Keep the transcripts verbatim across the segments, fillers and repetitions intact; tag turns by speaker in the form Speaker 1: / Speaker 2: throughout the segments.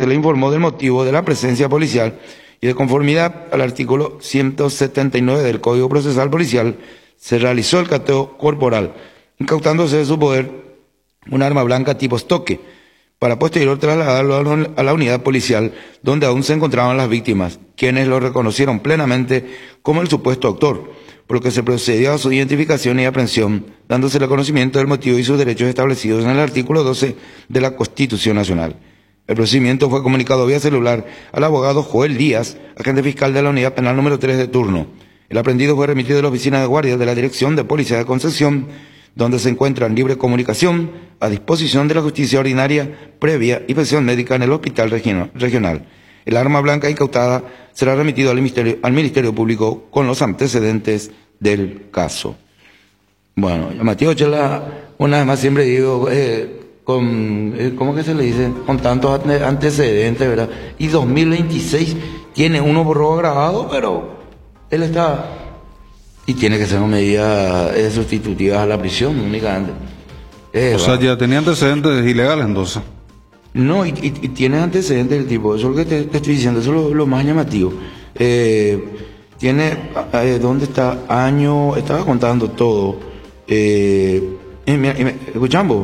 Speaker 1: le informó del motivo de la presencia policial y de conformidad al artículo ciento setenta y nueve del Código Procesal Policial, se realizó el cateo corporal, incautándose de su poder un arma blanca tipo estoque, para posterior trasladarlo a la unidad policial donde aún se encontraban las víctimas, quienes lo reconocieron plenamente como el supuesto autor, por lo que se procedió a su identificación y aprehensión, dándose el conocimiento del motivo y sus derechos establecidos en el artículo doce de la Constitución Nacional. El procedimiento fue comunicado vía celular al abogado Joel Díaz, agente fiscal de la Unidad Penal número tres de turno. El aprehendido fue remitido a la oficina de guardia de la Dirección de Policía de Concepción, donde se encuentra en libre comunicación a disposición de la justicia ordinaria previa inspección médica en el hospital regional. El arma blanca incautada será remitido al Ministerio, al Ministerio Público con los antecedentes del caso. Bueno, Matías Chela, una vez más siempre digo, eh, con, eh, ¿cómo que se le dice? Con tantos antecedentes, ¿verdad? Y dos mil veintiséis tiene uno por robo agravado, pero él está... Y tiene que ser una medida eh, sustitutiva a la prisión únicamente. Eh,
Speaker 2: o sea, ya tenía antecedentes ilegales entonces.
Speaker 1: No, y, y, y tiene antecedentes del tipo, eso es lo que te, te estoy diciendo, eso es lo, lo más llamativo. Eh, tiene, eh, ¿dónde está? Año, estaba contando todo. Eh, y mira, y me, escuchamos,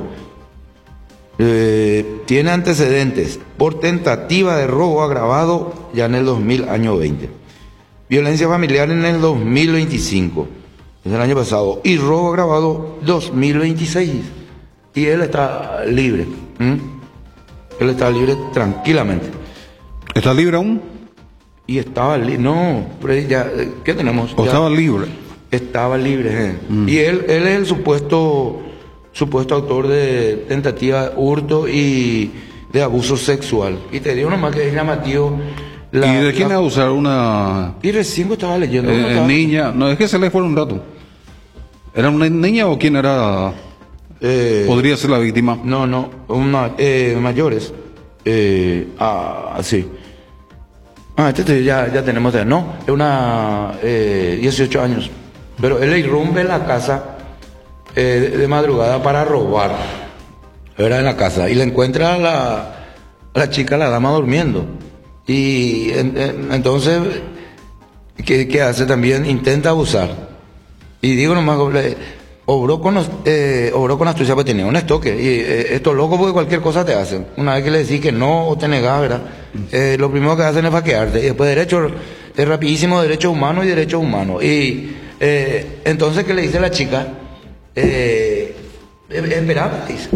Speaker 1: eh, tiene antecedentes por tentativa de robo agravado ya en el dos mil, año veinte. Violencia familiar en el dos mil veinticinco, es el año pasado, y robo agravado dos mil veintiséis. Y él está libre. ¿Mm? Él está libre tranquilamente.
Speaker 2: ¿Está libre aún?
Speaker 1: Y estaba libre. No, pero ya, ¿qué tenemos?
Speaker 2: ¿O
Speaker 1: ya
Speaker 2: estaba libre?
Speaker 1: Estaba libre. ¿eh?
Speaker 2: Mm.
Speaker 1: Y él, él es el supuesto, supuesto autor de tentativa de hurto y de abuso sexual. Y te digo nomás que es llamativo. La,
Speaker 2: ¿Y de quién
Speaker 1: la...
Speaker 2: abusar? Una...
Speaker 1: Y recién estaba leyendo.
Speaker 2: Eh,
Speaker 1: estaba...
Speaker 2: Niña. No, es que se le fue un rato. ¿Era una niña o quién era? Eh, ¿Podría ser la víctima?
Speaker 1: No, no, una, eh, mayores. Eh, ah, sí. Ah, este ya, ya tenemos. No, es una eh, dieciocho años. Pero él irrumpe en la casa eh, de, de madrugada para robar. Era en la casa. Y le encuentra a la, a la chica, la dama, durmiendo. Y en, en, entonces, ¿qué, ¿qué hace? También intenta abusar. Y digo nomás, obró con, eh, obró con astucia, porque tenía un estoque. Y eh, esto es loco porque cualquier cosa te hacen. Una vez que le decís que no o te negás, ¿verdad? Eh, lo primero que hacen es vaquearte. Y después derecho, es rapidísimo, derechos humanos y derechos humanos. Y eh, entonces, ¿qué le dice la chica? Eh, espera, dice.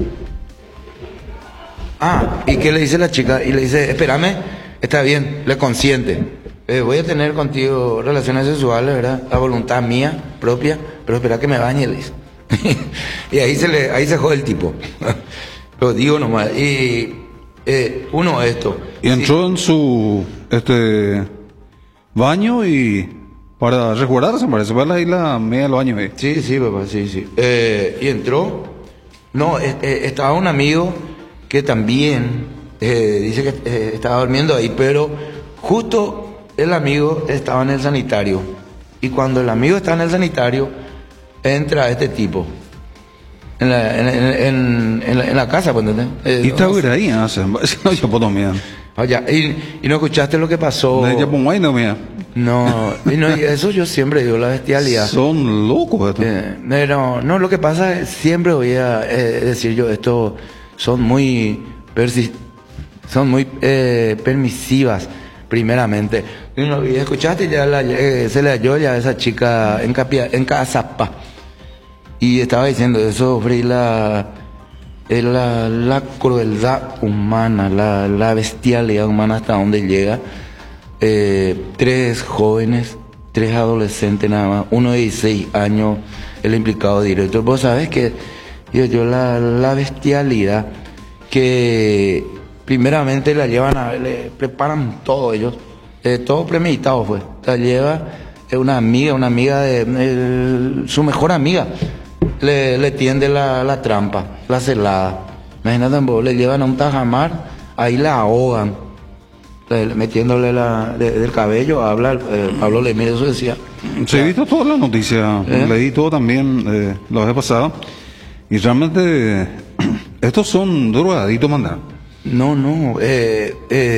Speaker 1: Ah, ¿y qué le dice la chica? Y le dice, espérame, está bien, le consiente. Eh, voy a tener contigo relaciones sexuales, ¿verdad? A voluntad mía, propia, pero espera que me bañe, le dice. Y ahí se le, ahí se jode el tipo. Lo digo nomás. Y eh, uno, esto.
Speaker 2: Y entró sí. en su este baño y para resguardarse, parece, para la isla media del baño. ¿eh?
Speaker 1: Sí, sí, papá, sí, sí. Eh, y entró. No, eh, eh, estaba un amigo que también eh, dice que eh, estaba durmiendo ahí, pero justo el amigo estaba en el sanitario. Y cuando el amigo está en el sanitario, entra este tipo en la, en, en, en, en la, en la casa, ¿entendés? Eh,
Speaker 2: y está no, ahí, no sé, no yo puedo mirar.
Speaker 1: Oye, y, y no escuchaste lo que pasó. No, y no, y eso yo siempre digo, la bestialidad.
Speaker 2: Son locos esto.
Speaker 1: Eh, no, no, lo que pasa es, siempre voy a eh, decir yo, esto son muy persi son muy eh, permisivas, primeramente. Y, no, y escuchaste, ya la, eh, se le halló ya a esa chica en, Capia, en Cazapa. Y estaba diciendo eso, Free, la, eh, la, la crueldad humana, la, la bestialidad humana hasta donde llega. Eh, tres jóvenes, tres adolescentes nada más, uno de dieciséis años, el implicado directo. Vos sabés que yo, yo la, la bestialidad que primeramente la llevan a, le preparan todo ellos, eh, todo premeditado fue, la lleva eh, una amiga, una amiga de eh, su mejor amiga, le, le tiende la, la trampa, la celada. Imagínate, vos, le llevan a un tajamar, ahí la ahogan, metiéndole la, de, del cabello, habla, eh, Pablo Lemire, eso decía.
Speaker 2: Se he visto todas las noticias, ¿Eh? leí todo también eh, la vez pasada, y realmente estos son drogaditos, mandar.
Speaker 1: No, no, eh, eh,